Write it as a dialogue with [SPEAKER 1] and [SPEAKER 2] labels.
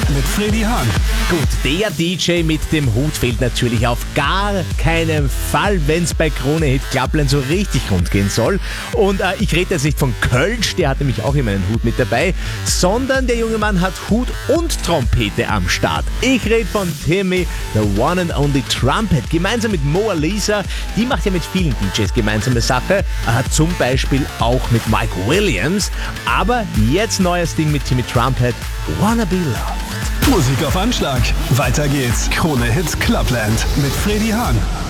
[SPEAKER 1] mit Freddy Hahn.
[SPEAKER 2] Gut, der DJ mit dem Hut fehlt natürlich auf gar keinen Fall, wenn es bei Krone Hit Clubland so richtig rund gehen soll. Und ich rede jetzt nicht von Kölsch, der hat nämlich auch immer einen Hut mit dabei, sondern der junge Mann hat Hut und Trompete am Start. Ich rede von Timmy, the one and only Trumpet, gemeinsam mit Moa Lisa. Die macht ja mit vielen DJs gemeinsame Sache, zum Beispiel auch mit Mike Williams. Aber jetzt neues Ding mit Timmy Trumpet, Wanna Be Loved.
[SPEAKER 1] Musik auf Anschlag. Weiter geht's. Krone Hit Clubland mit Freddy Hahn.